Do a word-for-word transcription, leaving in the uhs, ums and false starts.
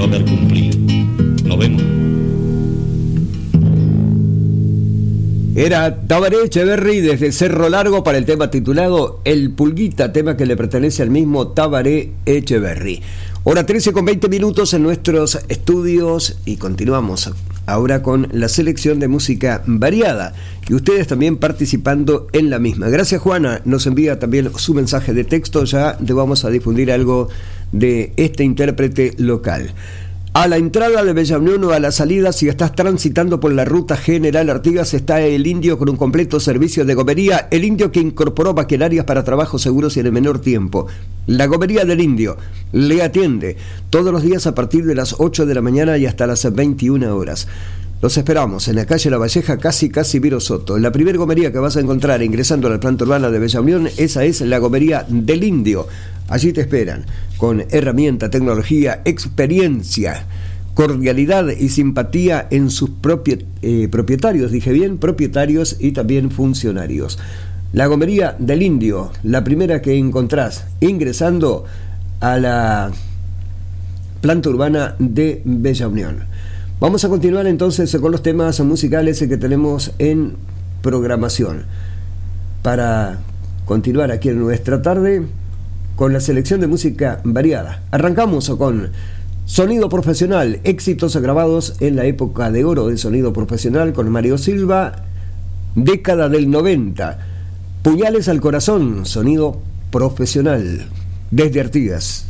haber cumplido. Nos vemos. Era Tabaré Echeverri desde Cerro Largo para el tema titulado El Pulguita, tema que le pertenece al mismo Tabaré Echeverri. Hora trece con veinte minutos en nuestros estudios y continuamos ahora con la selección de música variada y ustedes también participando en la misma. Gracias, Juana, nos envía también su mensaje de texto, ya le vamos a difundir algo de este intérprete local. A la entrada de Bella Unión o a la salida, si estás transitando por la ruta General Artigas, está El Indio con un completo servicio de gomería. El Indio, que incorporó maquinarias para trabajos seguros y en el menor tiempo. La gomería del Indio le atiende todos los días a partir de las ocho de la mañana y hasta las veintiuna horas. Los esperamos en la calle La Valleja, casi casi Viro Soto. La primera gomería que vas a encontrar ingresando a la planta urbana de Bella Unión, esa es la gomería del Indio. Allí te esperan, con herramienta, tecnología, experiencia, cordialidad y simpatía en sus propiet- eh, propietarios, dije bien, propietarios y también funcionarios. La gomería del Indio, la primera que encontrás ingresando a la planta urbana de Bella Unión. Vamos a continuar entonces con los temas musicales que tenemos en programación. Para continuar aquí en nuestra tarde con la selección de música variada. Arrancamos con Sonido Profesional, éxitos grabados en la época de oro del sonido profesional con Mario Silva, década del noventa. Puñales al corazón, sonido profesional, desde Artigas.